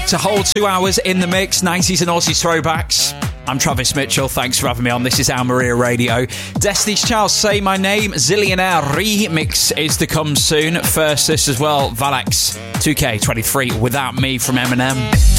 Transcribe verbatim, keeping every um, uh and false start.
back to whole two hours in the mix, nineties and Aussie throwbacks. I'm Travis Mitchell, thanks for having me on. This is Al Maria Radio. Destiny's Child, Say My Name, Zillionaire remix is to come soon. First, this as well, Valax, two K twenty-three, Without Me from Eminem.